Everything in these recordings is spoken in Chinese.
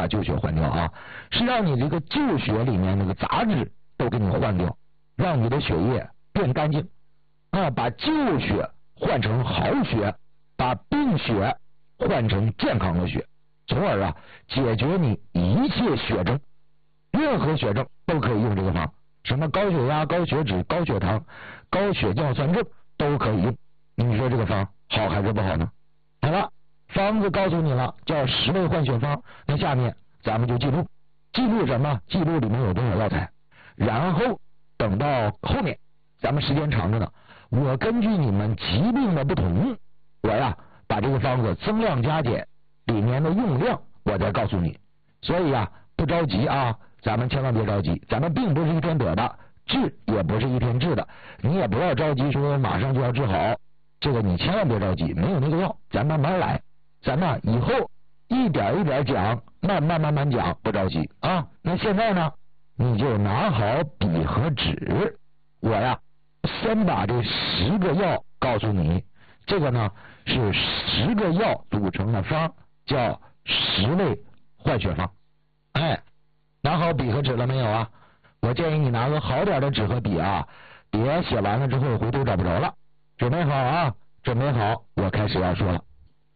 把旧血换掉啊，是让你这个旧血里面那个杂质都给你换掉，让你的血液变干净啊，把旧血换成好血，把病血换成健康的血，从而啊解决你一切血症，任何血症都可以用这个方，什么高血压、高血脂、高血糖、高血降酸症都可以用。你说这个方好还是不好呢？好了，方子告诉你了，叫10味换血方。那下面咱们就记录，记录什么？记录里面有多少药材。然后等到后面，咱们时间长着呢，我根据你们疾病的不同，我呀把这个方子增量加减，里面的用量我再告诉你。所以呀，不着急啊，咱们千万别着急，咱们并不是一天得的，治也不是一天治的，你也不要着急说马上就要治好。这个你千万别着急，没有那个药，咱慢慢来，咱们以后一点一点讲，慢慢讲，不着急啊。那现在呢，你就拿好笔和纸，我呀先把这10个药告诉你，这个呢是10个药组成的方，叫10味换血方。哎，拿好笔和纸了没有啊？我建议你拿个好点的纸和笔啊，别写完了之后回头找不着了。准备好啊，准备好，我开始要说了。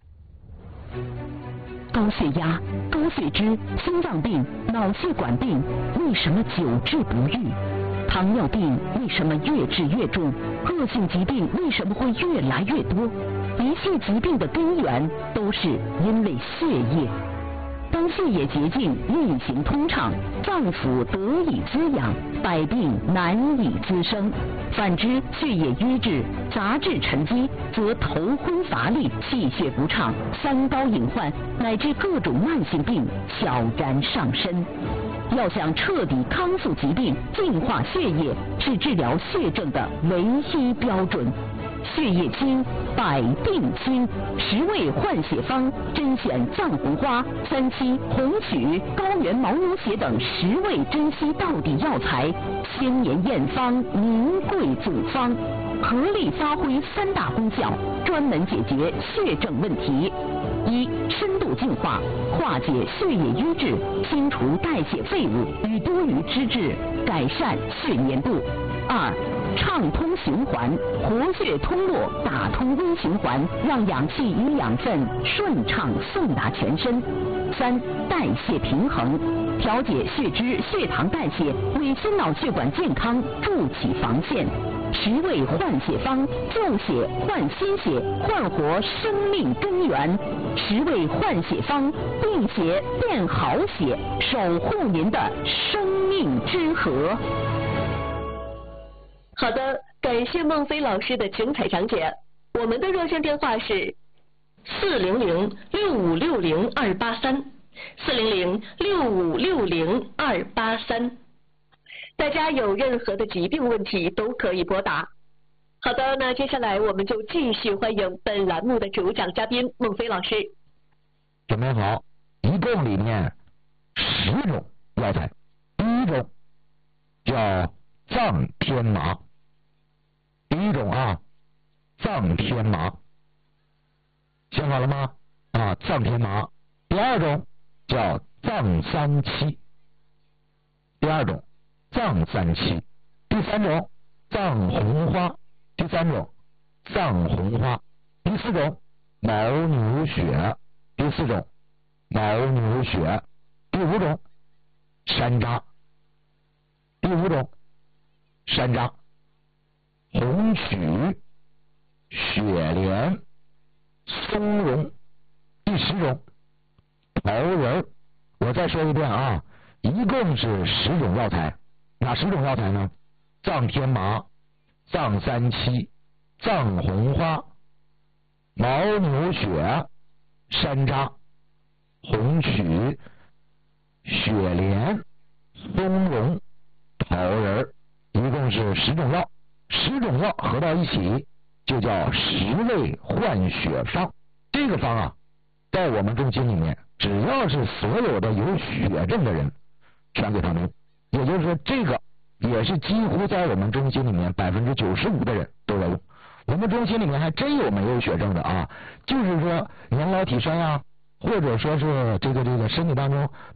高血压、高血脂、心脏病、脑血管病为什么久治不愈？糖尿病为什么越治越重？恶性疾病为什么会越来越多？一切疾病的根源都是因为血液。当血液洁净、运行通畅，脏腑得以滋养，百病难以滋生。反之，血液瘀滞、杂质沉积，则头昏乏力、气血不畅、三高隐患乃至各种慢性病悄然上身。要想彻底康复疾病、净化血液，是治疗血症的唯一标准。血液清，百病清，10味换血方甄选藏红花、三七、红曲、高原牦牛血等10味珍稀道地药材，千年验方，名贵组方，合力发挥3大功效，专门解决血症问题。一、深度净化，化解血液瘀滞，清除代谢废物与多余脂质，改善血粘度。2、畅通循环，活血通络，打通微循环，让氧气与养分顺畅送达全身。3、代谢平衡，调节血脂、血糖代谢，为心脑血管健康筑起防线。10味换血方，救血换心血，焕活生命根源。10味换血方，病血变好血，守护您的生命之河。 好的，感谢孟非老师的精彩讲解。我们的热线电话是400-6560-283，400-6560-283。大家有任何的疾病问题都可以拨打。好的，那接下来我们就继续欢迎本栏目的主讲嘉宾孟非老师。 准备好，一共里面10种药材。第一种叫藏天麻，第一种啊，藏天麻，想好了吗？啊，藏天麻。第二种叫藏三七，第二种藏三七。第三种藏红花，第三种藏红花。第四种牦牛血，第四种牦牛血。第五种山楂，第五种山楂。红曲、雪莲、松茸。第10种桃仁。我再说一遍啊，一共是10种药材。哪10种药材呢？藏天麻、藏三七、藏红花、牦牛血、山楂、红曲、雪莲、松茸、桃仁，一共是10种药。10种药合到一起就叫10味换血方。这个方啊，在我们中心里面，只要是所有的有血症的人全给他们用，也就是说这个也是几乎在我们中心里面95%的人都在用。我们中心里面还真有没有血症的啊，就是说年老体衰啊，或者说是这个身体当中